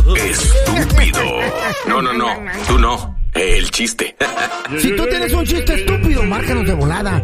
estúpido. No, tú no. El chiste. Si tú tienes un chiste estúpido, márcanos de volada.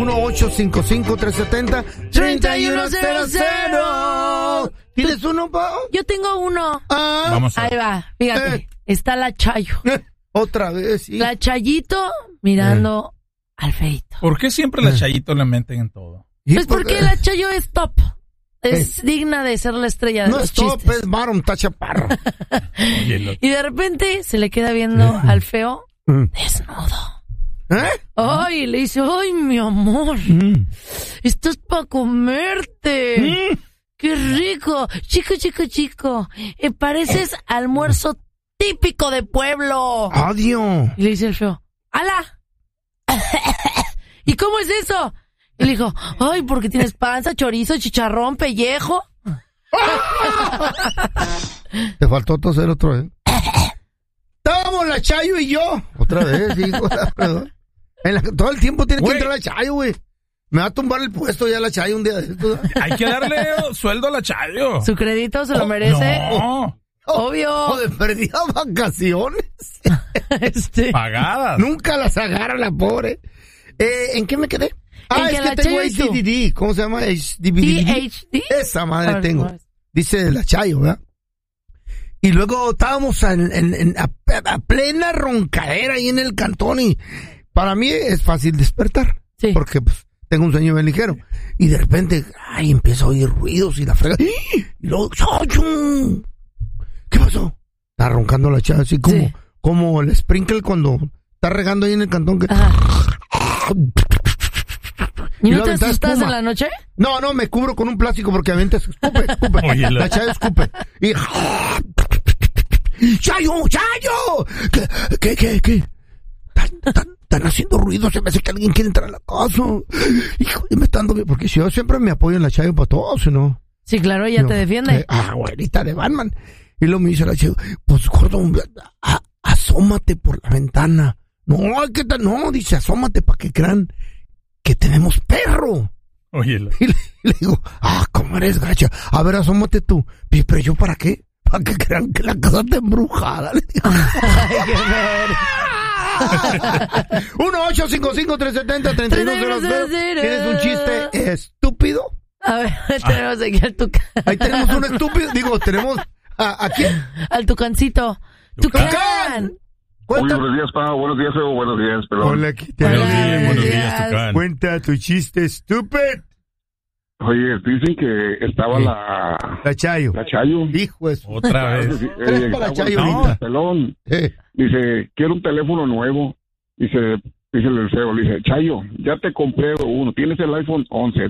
1-855-370-3100. ¿Tienes uno, Pao? Yo tengo uno. Vamos a ver. Ahí va, fíjate. Está la Chayo. Otra vez, sí. La Chayito mirando al feito. ¿Por qué siempre la Chayito le meten en todo? Pues porque la Chayo es top. Es digna de ser la estrella de no los es top, chistes. es bottom, está chaparro. Y de repente se le queda viendo al feo desnudo. Ay, le dice, ay, mi amor, esto es para comerte. Qué rico. Chico. Pareces almuerzo típico de pueblo. Adiós. Y le dice el feo, ¡ala! ¿Y cómo es eso? Y le dijo, ay, porque tienes panza, chorizo, chicharrón, pellejo. Te faltó toser otro, ¿eh? Estábamos la Chayo y yo. Otra vez, hijo. Perdón. Todo el tiempo tiene que entrar la Chayo, güey. Me va a tumbar el puesto ya la Chayo un día de esto. Hay que darle sueldo a la Chayo. Su crédito se lo merece. No. Obvio. O de perdida vacaciones. Pagadas. Nunca las agarra la pobre. ¿En qué me quedé? Es que tengo HDD. ¿Cómo se llama? PhD. Esa madre tengo. Dice la Chayo, ¿verdad? Y luego estábamos a plena roncadera ahí en el cantón y para mí es fácil despertar. Sí. Porque pues, tengo un sueño bien ligero. Y de repente, empiezo a oír ruidos y la frega. Y luego, ¡Chayo! ¿Qué pasó? Está roncando la Chayo así como el sprinkle cuando está regando ahí en el cantón. ¿Y no te asustas en la noche? No, me cubro con un plástico porque a veces escupe. Oye, la Chayo escupe. Y... ¡Chayo! ¿Qué? Están haciendo ruido, se me hace que alguien quiere entrar a la casa. Hijo, me están dando... Porque si yo siempre me apoyo en la Chayo para todo, si no... Sí, claro, ella te defiende. Güerita de Batman. Y luego me dice la Chayo, pues, gordo, asómate por la ventana. No, ¿qué tal? No, dice, asómate para que crean que tenemos perro. Óyelo. Y le digo, ¿cómo eres, gacha? A ver, asómate tú. ¿Pero yo para qué? Para que crean que la casa está embrujada. Le digo. Ay, qué ver. 1-855-370-3100. ¿Tienes un chiste estúpido? A ver, tenemos aquí al Tucán. Ahí tenemos un estúpido. Digo, tenemos ¿a quién? Al Tucancito. ¡Tucán! Buenos días, Pau. Buenos días, Evo. Buenos días, perdón. Hola, buenos días, Tucán. Cuenta tu chiste estúpido. Oye, dicen que estaba la Chayo. La Chayo. Hijo es otra vez. La Chayo pelón. Dice, quiero un teléfono nuevo. Dice el feo, le dice, Chayo, ya te compré uno. Tienes el iPhone 11.